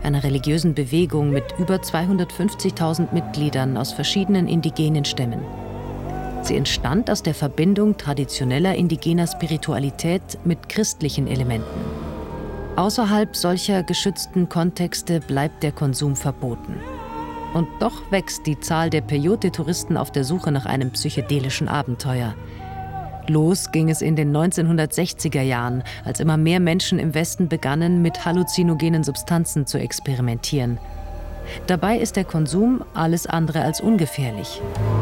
einer religiösen Bewegung mit über 250.000 Mitgliedern aus verschiedenen indigenen Stämmen. Sie entstand aus der Verbindung traditioneller indigener Spiritualität mit christlichen Elementen. Außerhalb solcher geschützten Kontexte bleibt der Konsum verboten. Und doch wächst die Zahl der Peyote-Touristen auf der Suche nach einem psychedelischen Abenteuer. Los ging es in den 1960er Jahren, als immer mehr Menschen im Westen begannen, mit halluzinogenen Substanzen zu experimentieren. Dabei ist der Konsum alles andere als ungefährlich.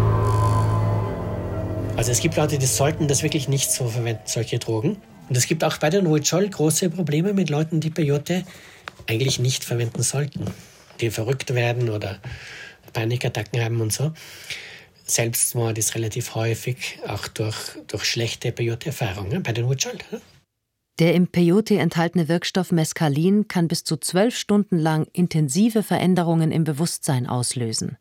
Also es gibt Leute, die sollten das wirklich nicht so verwenden, solche Drogen. Und es gibt auch bei den Huichol große Probleme mit Leuten, die Peyote eigentlich nicht verwenden sollten. Die verrückt werden oder Panikattacken haben und so. Selbstmord ist relativ häufig auch durch schlechte Peyote-Erfahrungen bei den Huichol. Der im Peyote enthaltene Wirkstoff Mescalin kann bis zu 12 Stunden lang intensive Veränderungen im Bewusstsein auslösen.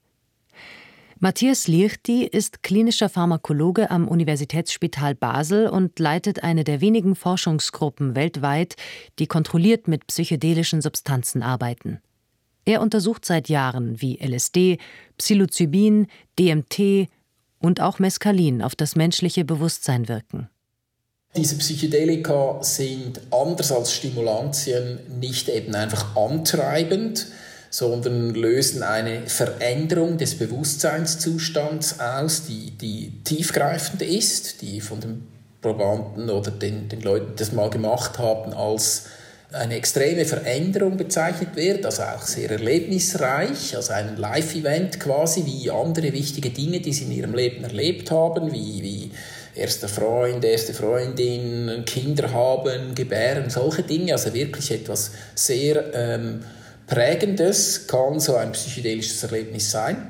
Matthias Liechti ist klinischer Pharmakologe am Universitätsspital Basel und leitet eine der wenigen Forschungsgruppen weltweit, die kontrolliert mit psychedelischen Substanzen arbeiten. Er untersucht seit Jahren, wie LSD, Psilocybin, DMT und auch Mescalin auf das menschliche Bewusstsein wirken. Diese Psychedelika sind anders als Stimulantien nicht eben einfach antreibend, sondern lösen eine Veränderung des Bewusstseinszustands aus, die tiefgreifend ist, die von den Probanden oder den Leuten, die das mal gemacht haben, als eine extreme Veränderung bezeichnet wird, also auch sehr erlebnisreich, also ein Live-Event quasi, wie andere wichtige Dinge, die sie in ihrem Leben erlebt haben, wie erster Freund, erste Freundin, Kinder haben, gebären, solche Dinge, also wirklich etwas sehr Prägendes kann so ein psychedelisches Erlebnis sein.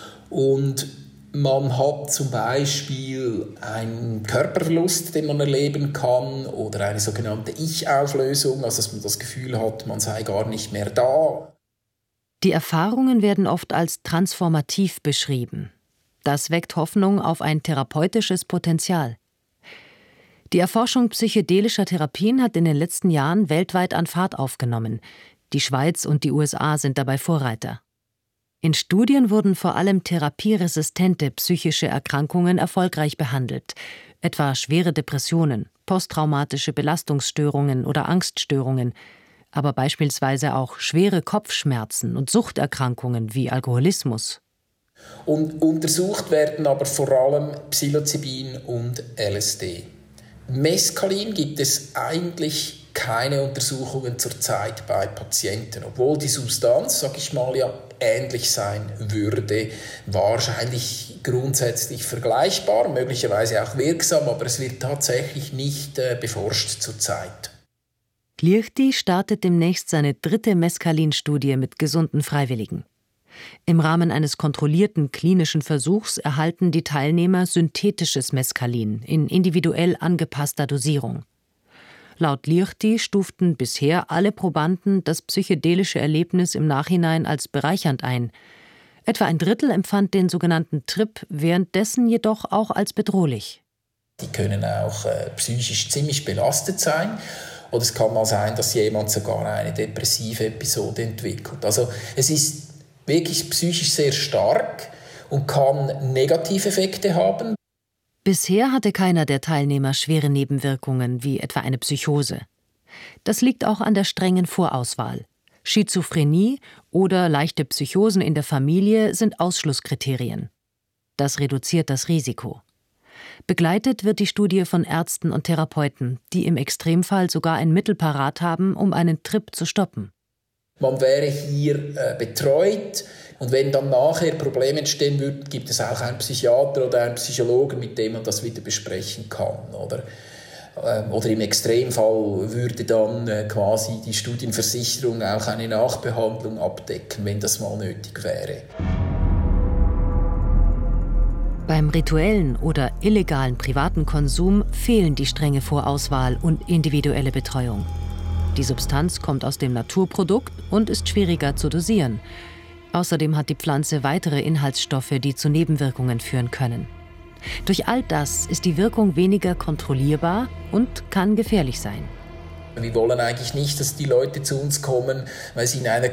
Und man hat zum Beispiel einen Körperverlust, den man erleben kann, oder eine sogenannte Ich-Auflösung, also dass man das Gefühl hat, man sei gar nicht mehr da. Die Erfahrungen werden oft als transformativ beschrieben. Das weckt Hoffnung auf ein therapeutisches Potenzial. Die Erforschung psychedelischer Therapien hat in den letzten Jahren weltweit an Fahrt aufgenommen. Die Schweiz und die USA sind dabei Vorreiter. In Studien wurden vor allem therapieresistente psychische Erkrankungen erfolgreich behandelt, etwa schwere Depressionen, posttraumatische Belastungsstörungen oder Angststörungen, aber beispielsweise auch schwere Kopfschmerzen und Suchterkrankungen wie Alkoholismus. Und untersucht werden aber vor allem Psilocybin und LSD. Mescalin gibt es eigentlich keine Untersuchungen zurzeit bei Patienten, obwohl die Substanz, sag ich mal, ja ähnlich sein würde, wahrscheinlich grundsätzlich vergleichbar, möglicherweise auch wirksam, aber es wird tatsächlich nicht beforscht zurzeit. Liechti startet demnächst seine 3. Mescalin-Studie mit gesunden Freiwilligen. Im Rahmen eines kontrollierten klinischen Versuchs erhalten die Teilnehmer synthetisches Mescalin in individuell angepasster Dosierung. Laut Liechti stuften bisher alle Probanden das psychedelische Erlebnis im Nachhinein als bereichernd ein. Etwa ein Drittel empfand den sogenannten Trip währenddessen jedoch auch als bedrohlich. Die können auch psychisch ziemlich belastet sein. Oder es kann mal sein, dass jemand sogar eine depressive Episode entwickelt. Also es ist wirklich psychisch sehr stark und kann negative Effekte haben. Bisher hatte keiner der Teilnehmer schwere Nebenwirkungen, wie etwa eine Psychose. Das liegt auch an der strengen Vorauswahl. Schizophrenie oder leichte Psychosen in der Familie sind Ausschlusskriterien. Das reduziert das Risiko. Begleitet wird die Studie von Ärzten und Therapeuten, die im Extremfall sogar ein Mittel parat haben, um einen Trip zu stoppen. Man wäre hier betreut und wenn dann nachher Probleme entstehen würden, gibt es auch einen Psychiater oder einen Psychologen, mit dem man das wieder besprechen kann. Oder im Extremfall würde dann quasi die Studienversicherung auch eine Nachbehandlung abdecken, wenn das mal nötig wäre. Beim rituellen oder illegalen privaten Konsum fehlen die strenge Vorauswahl und individuelle Betreuung. Die Substanz kommt aus dem Naturprodukt und ist schwieriger zu dosieren. Außerdem hat die Pflanze weitere Inhaltsstoffe, die zu Nebenwirkungen führen können. Durch all das ist die Wirkung weniger kontrollierbar und kann gefährlich sein. Wir wollen eigentlich nicht, dass die Leute zu uns kommen, weil sie in einer